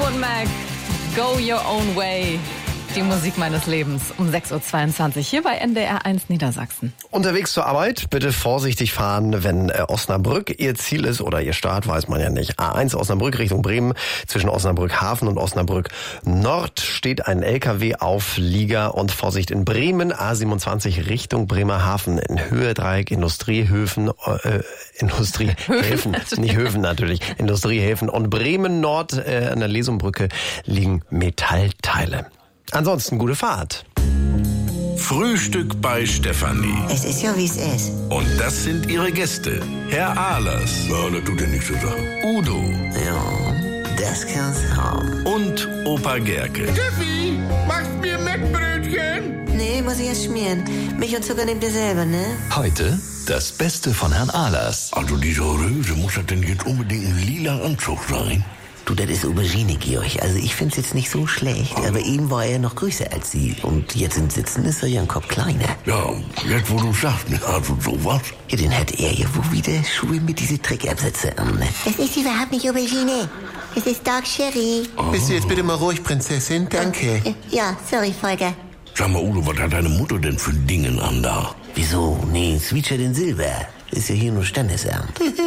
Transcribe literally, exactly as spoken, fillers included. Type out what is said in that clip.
Fleetwood Mac, Go Your Own Way. Die Musik meines Lebens um sechs Uhr zweiundzwanzig hier bei N D R eins Niedersachsen. Unterwegs zur Arbeit, bitte vorsichtig fahren, wenn äh, Osnabrück Ihr Ziel ist oder Ihr Start, weiß man ja nicht. A eins Osnabrück Richtung Bremen, zwischen Osnabrück Hafen und Osnabrück Nord steht ein L K W auf Lieger und Vorsicht in Bremen, A siebenundzwanzig Richtung Bremerhaven, in Höhe Dreieck, Industriehöfen, äh, Industriehäfen, nicht Höfen natürlich, Industriehäfen und Bremen Nord äh, an der Lesumbrücke liegen Metallteile. Ansonsten gute Fahrt. Frühstück bei Stefanie. Es ist ja, wie es ist. Und das sind ihre Gäste. Herr Ahlers. Ja, das tut ja nichts zur Sache. Udo. Ja, das kann's haben. Und Opa Gerke. Steffi, machst mir Mettbrötchen? Nee, muss ich erst schmieren. Milch und Zucker nehmt ihr selber, ne? Heute das Beste von Herrn Ahlers. Also diese Röse, muss das denn jetzt unbedingt ein lila Anzug sein? Du, das ist Aubergine, Georg. Also ich find's jetzt nicht so schlecht, aber eben war er noch größer als Sie. Und jetzt im Sitzen ist er ja ein Kopf kleiner. Ja, jetzt wo du sagst, ne, also sowas. Ja, dann hat er ja wohl wieder Schuhe mit diese Trickabsätze an, ne? Das ist überhaupt nicht Aubergine. Das ist Dark Sherry. Bist du jetzt bitte mal ruhig, Prinzessin? Danke. Ja, sorry, Volker. Sag mal, Udo, was hat deine Mutter denn für Dingen an da? Wieso? Nee, Sweetshirt in Silber. Ist ja hier nur Standesamt.